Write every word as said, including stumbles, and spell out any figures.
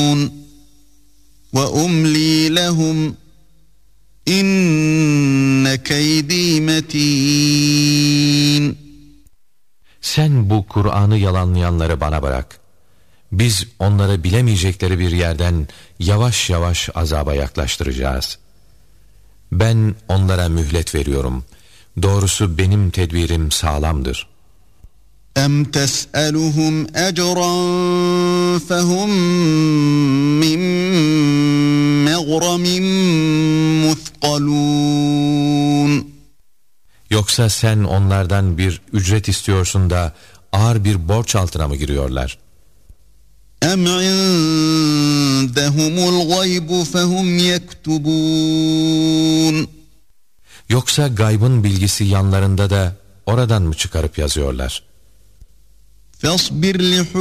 وَأُمْلِي لَهُمْ اِنَّ كَيْدِي مَتِينٌ. Sen bu Kur'an'ı yalanlayanları bana bırak. Biz onları bilemeyecekleri bir yerden yavaş yavaş azaba yaklaştıracağız. Ben onlara mühlet veriyorum. Doğrusu benim tedbirim sağlamdır. اَمْ تَسْأَلُهُمْ اَجْرًا فَهُمْ مِنْ مَغْرَمٍ مُثْقَلُونَ. Yoksa sen onlardan bir ücret istiyorsun da ağır bir borç altına mı giriyorlar? اَمْ عِنْدَهُمُ الْغَيْبُ فَهُمْ يَكْتُبُونَ. Yoksa gaybın bilgisi yanlarında da oradan mı çıkarıp yazıyorlar? فَاصْبِرْ لِحُكْمِ